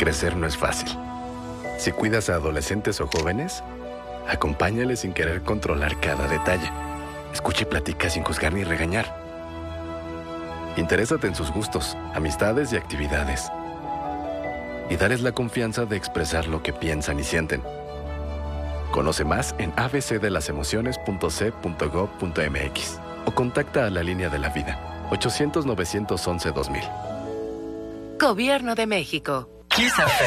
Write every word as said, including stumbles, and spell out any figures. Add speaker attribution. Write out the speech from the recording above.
Speaker 1: Crecer no es fácil. Si cuidas a adolescentes o jóvenes, acompáñales sin querer controlar cada detalle. Escucha y platica sin juzgar ni regañar. Interésate en sus gustos, amistades y actividades. Y dales la confianza de expresar lo que piensan y sienten. Conoce más en a b c de las emociones punto c punto gov punto m x o contacta a la línea de la vida ochocientos, novecientos once, dos mil.
Speaker 2: Gobierno de México.